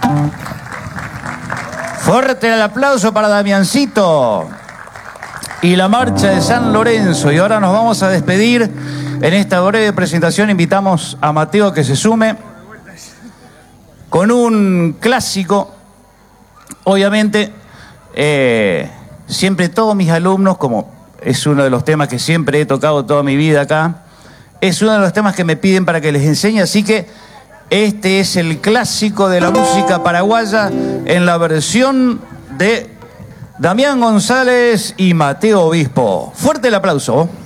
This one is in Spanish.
Fuerte el aplauso para Damiancito y la marcha de San Lorenzo. Y ahora nos vamos a despedir. En esta breve presentación invitamos a Mateo que se sume con un clásico. Obviamente, siempre todos mis alumnos, como es uno de los temas que siempre he tocado toda mi vida acá, es uno de los temas que me piden para que les enseñe, así que este es el clásico de la música paraguaya en la versión de Damián González y Mateo Obispo. Fuerte el aplauso.